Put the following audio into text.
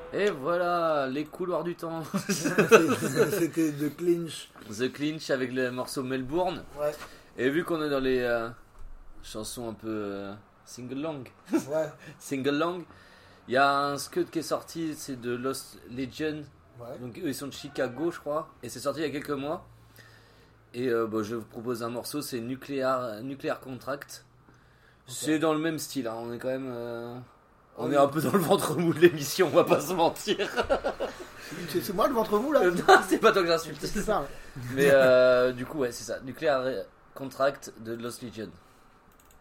Et voilà, les couloirs du temps. C'était The Clinch. The Clinch avec le morceau Melbourne. Ouais. Et vu qu'on est dans les chansons un peu single long, Ouais. single long, il y a un scud qui est sorti, c'est de Lost Legend. Ouais. Donc eux ils sont de Chicago je crois, et c'est sorti il y a quelques mois. Et je vous propose un morceau, c'est Nuclear Contract. Okay. C'est dans le même style, hein. On est quand même... on est un peu dans le ventre mou de l'émission, on va pas se mentir. C'est moi le ventre mou là. Non, c'est pas toi que j'insulte. C'est ça. Mais du coup ouais c'est ça, Nuclear Contract de Lost Legend.